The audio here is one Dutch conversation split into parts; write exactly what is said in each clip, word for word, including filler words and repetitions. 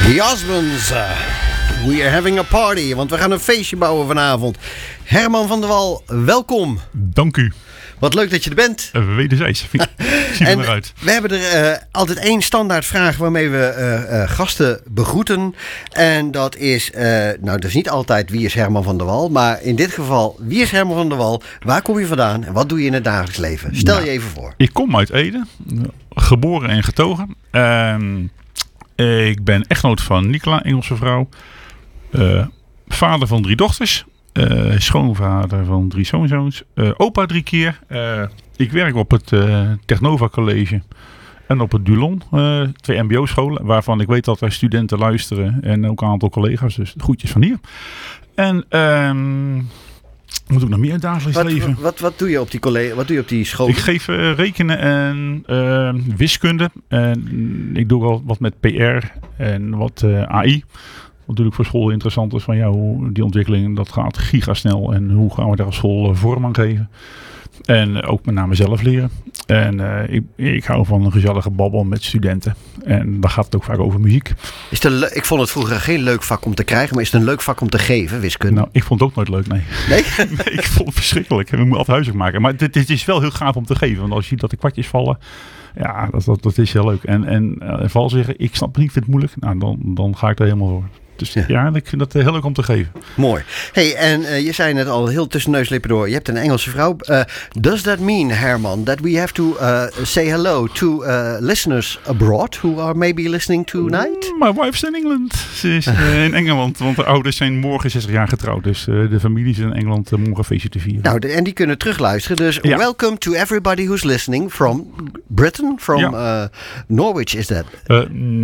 The Osmonds. Uh, we are having a party, want we gaan een feestje bouwen vanavond. Herman van der Wal, welkom. Dank u. Wat leuk dat je er bent. Uh, wederzijds. Zie er maar uit. We hebben er uh, altijd één standaard vraag waarmee we uh, uh, gasten begroeten. En dat is, uh, nou dus niet altijd wie is Herman van der Wal. Maar in dit geval, wie is Herman van der Wal? Waar kom je vandaan? En wat doe je in het dagelijks leven? Stel nou, je even voor. Ik kom uit Ede. Geboren en getogen. Um, ik ben echtgenoot van Nicola, Engelse vrouw. Uh, vader van drie dochters. Uh, schoonvader van drie schoonzoons. Uh, opa drie keer. Uh, ik werk op het uh, Technova College. En op het Dulon. Uh, twee mbo-scholen. Waarvan ik weet dat er studenten luisteren. En ook een aantal collega's. Dus groetjes van hier. En um, moet ik nog meer dagelijks wat, leven? Wat, wat, wat doe je op die college? Wat doe je op die school? Ik geef uh, rekenen en uh, wiskunde. En ik doe wel wat met P R en wat uh, A I. Wat natuurlijk voor school interessant is van ja, hoe die ontwikkeling, dat gaat gigasnel. En hoe gaan we daar als school vorm aan geven. En ook met name zelf leren. En uh, ik, ik hou van een gezellige babbel met studenten. En daar gaat het ook vaak over muziek. Is het een le- ik vond het vroeger geen leuk vak om te krijgen, maar is het een leuk vak om te geven, wiskunde? Nou, ik vond het ook nooit leuk, nee. Nee? Nee, ik vond het verschrikkelijk. Ik moet altijd huiswerk maken. Maar het, het is wel heel gaaf om te geven. Want als je ziet dat de kwartjes vallen, ja, dat, dat, dat is heel leuk. En, en uh, vooral zeggen, ik snap het niet, vind het moeilijk. Nou, dan, dan ga ik er helemaal voor. Dus ja. ja, ik vind dat heel leuk om te geven. Mooi. Hey, en uh, je zei net al heel tussen neus lippen door. Je hebt een Engelse vrouw. Uh, does that mean, Herman, that we have to uh, say hello to uh, listeners abroad who are maybe listening tonight? My wife's in England. Ze is uh, in Engeland, want de ouders zijn morgen zestig jaar getrouwd. Dus uh, de familie is in Engeland uh, morgen een feestje te vieren. Nou, de, en die kunnen terugluisteren. Dus ja. Welcome to everybody who's listening from Britain, from ja. uh, Norwich, is that? Uh,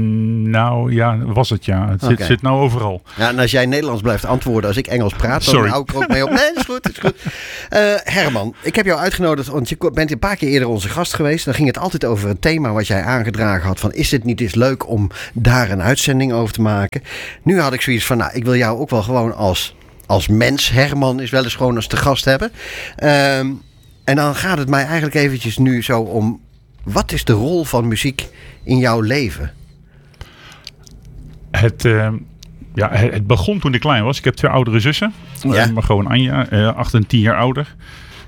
nou ja, was het ja. Het zit, okay. zit nou overal. Ja, en als jij Nederlands blijft antwoorden als ik Engels praat, dan Sorry. hou ik er ook mee op. Nee, dat is goed. Dat is goed. Uh, Herman, ik heb jou uitgenodigd, want je bent een paar keer eerder onze gast geweest. Dan ging het altijd over een thema wat jij aangedragen had. Van, is het niet eens leuk om daar een uitzending over te maken? Nu had ik zoiets van, nou, ik wil jou ook wel gewoon als, als mens, Herman, is wel eens gewoon als te gast hebben. Um, en dan gaat het mij eigenlijk eventjes nu zo om, wat is de rol van muziek in jouw leven? Het... Uh... Ja, het begon toen ik klein was. Ik heb twee oudere zussen. Ja. Maar gewoon Anja, uh, acht en tien jaar ouder.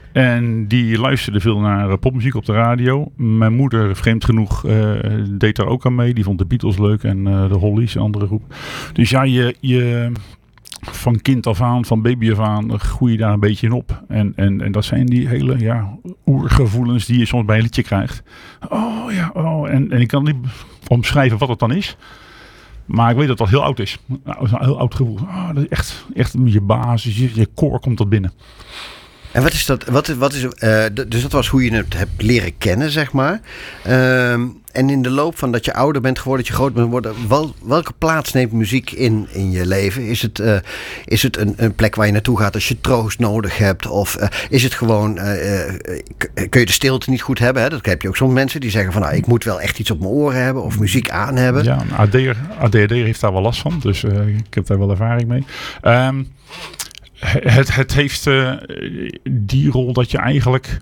En die luisterde veel naar popmuziek op de radio. Mijn moeder, vreemd genoeg, uh, deed daar ook aan mee. Die vond de Beatles leuk en uh, de Hollies, een andere groep. Dus ja, je, je van kind af aan, van baby af aan, groei je daar een beetje in op. En, en, en dat zijn die hele ja, oergevoelens die je soms bij een liedje krijgt. Oh ja, oh. En, en ik kan niet omschrijven wat het dan is. Maar ik weet dat dat heel oud is. Nou, dat is een heel oud gevoel. Oh, dat is echt, echt je basis, je, je koor komt tot binnen. En wat is dat? Wat, wat is, uh, dus dat was hoe je het hebt leren kennen, zeg maar. Uh, en in de loop van dat je ouder bent geworden, dat je groot bent geworden, wel, welke plaats neemt muziek in in je leven? Is het, uh, is het een, een plek waar je naartoe gaat als je troost nodig hebt? Of uh, is het gewoon, uh, uh, kun je de stilte niet goed hebben? Hè? Dat heb je ook soms mensen die zeggen van, nou, ik moet wel echt iets op mijn oren hebben of muziek aan hebben. Ja, een A D H D heeft daar wel last van, dus uh, ik heb daar wel ervaring mee. Um, Het, het heeft uh, die rol dat je eigenlijk...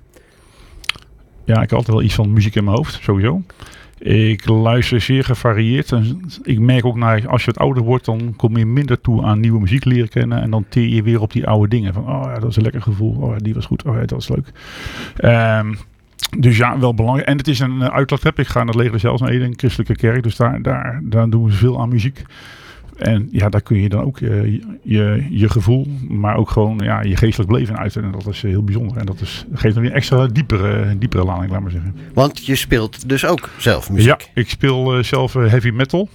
Ja, ik heb altijd wel iets van muziek in mijn hoofd, sowieso. Ik luister zeer gevarieerd. En ik merk ook, naar, als je wat ouder wordt, dan kom je minder toe aan nieuwe muziek leren kennen. En dan teer je weer op die oude dingen. Van, oh ja, dat is een lekker gevoel. Oh ja, die was goed. Oh ja, dat was leuk. Um, dus ja, wel belangrijk. En het is een uitlaatklep. Ik ga naar het Leger zelfs naar Ede, een christelijke kerk. Dus daar, daar, daar doen we veel aan muziek. En ja, daar kun je dan ook je, je, je gevoel, maar ook gewoon ja, je geestelijk beleven uiten. En dat is heel bijzonder. En dat is, geeft dan weer extra diepere, diepere lading, laat maar zeggen. Want je speelt dus ook zelf muziek? Ja, ik speel uh, zelf uh, heavy metal.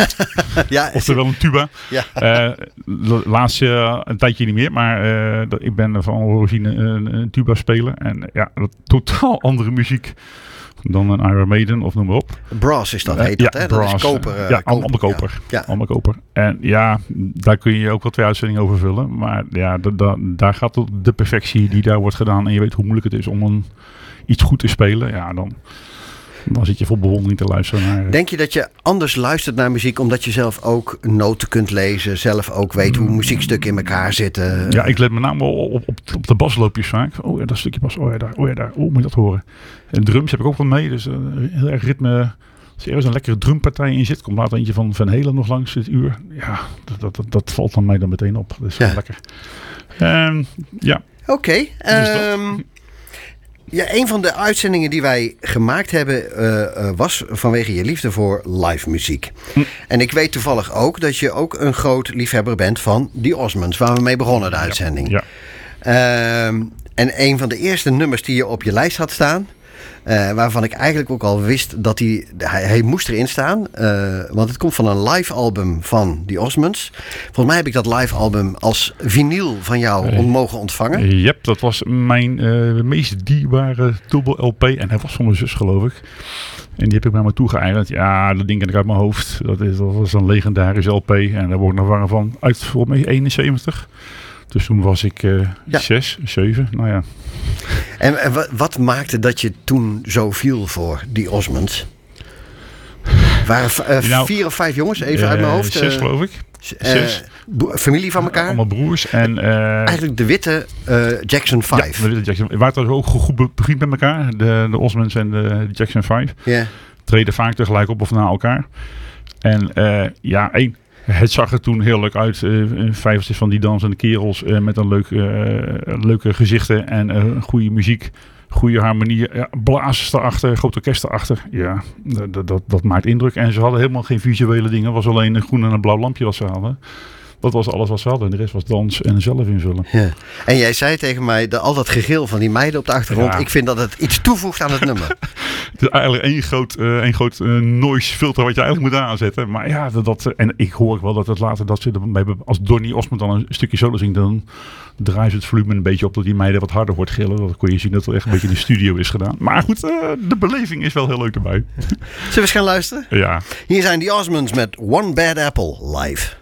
Ja, oftewel een tuba. Ja. Uh, laatst uh, een tijdje niet meer, maar uh, dat, ik ben van origine een, een tuba speler. En ja, dat totaal andere muziek dan een Iron Maiden of noem maar op. Brass is dat, heet uh, dat, ja, hè? Brass. Dat is koper. Uh, ja, koper. allemaal koper. Ja. Allemaal koper. En ja, daar kun je ook wel twee uitzendingen over vullen. Maar ja, da, da, daar gaat de perfectie die daar wordt gedaan. En je weet hoe moeilijk het is om een, iets goed te spelen. Ja, dan... Dan zit je vol bewondering te luisteren naar... Denk je dat je anders luistert naar muziek omdat je zelf ook noten kunt lezen, zelf ook weet hoe muziekstukken in elkaar zitten? Ja, ik let met name op, op, op de basloopjes vaak. Oh ja, dat stukje bas. Oh ja, daar. Oh ja, daar. Oh, moet je dat horen. En drums heb ik ook wel mee. Dus uh, heel erg ritme als er ergens een lekkere drumpartij in zit, komt later eentje van Van Halen nog langs dit uur. Ja, dat, dat, dat, dat valt dan mij dan meteen op. Dat is wel ja. lekker. Um, ja. Oké. Okay, um, ja, een van de uitzendingen die wij gemaakt hebben uh, uh, was vanwege je liefde voor live muziek. Hm. En ik weet toevallig ook dat je ook een groot liefhebber bent van The Osmonds, waar we mee begonnen de uitzending. Ja. Ja. Um, en een van de eerste nummers die je op je lijst had staan, Uh, waarvan ik eigenlijk ook al wist dat hij, hij, hij moest erin staan. Uh, want het komt van een live album van The Osmonds. Volgens mij heb ik dat live album als vinyl van jou uh, mogen ontvangen. Yep, dat was mijn uh, meest dierbare dubbel L P. En hij was van mijn zus, geloof ik. En die heb ik bij me toegeëigend. Ja, dat ding ken ik uit mijn hoofd. Dat, is, dat was een legendarisch L P. En daar word ik nog warm van. Uit volgens mij eenenzeventig. Dus toen was ik uh, ja. zes, zeven. Nou ja. En, en wat, wat maakte dat je toen zo viel voor die Osmonds? Waren uh, nou, vier of vijf jongens, even uh, uit mijn hoofd? Zes, uh, geloof ik. Zes. Uh, familie van elkaar? Allemaal broers. En, uh, eigenlijk de witte uh, Jackson vijf. Ja, de witte Jackson. We waren ook goed bevriend met elkaar. De, de Osmonds en de Jackson vijf. Yeah. Treden vaak tegelijk op of na elkaar. En uh, ja, één. Het zag er toen heel leuk uit. Uh, vijf van die dansende kerels uh, met een leuk, uh, leuke gezichten en uh, goede muziek. Goede harmonie. Ja, blazers erachter, groot orkest erachter. Ja, dat, dat, dat maakt indruk. En ze hadden helemaal geen visuele dingen. Het was alleen een groen en een blauw lampje wat ze hadden. Dat was alles wat ze hadden. En de rest was dans en zelf invullen. Ja. En jij zei tegen mij, de, al dat gegil van die meiden op de achtergrond. Ja. Ik vind dat het iets toevoegt aan het nummer. Het is eigenlijk één groot, uh, één groot uh, noise filter wat je eigenlijk moet aanzetten. Maar ja, dat, dat, en ik hoor ook wel dat het later, dat ze ermee, als Donny Osmond dan een stukje solo zingt, dan draaien ze het volume een beetje op dat die meiden wat harder hoort gillen. Dan kon je zien dat het echt een beetje in de studio is gedaan. Maar goed, uh, de beleving is wel heel leuk erbij. Zullen we eens gaan luisteren? Ja. Hier zijn die Osmonds met One Bad Apple live.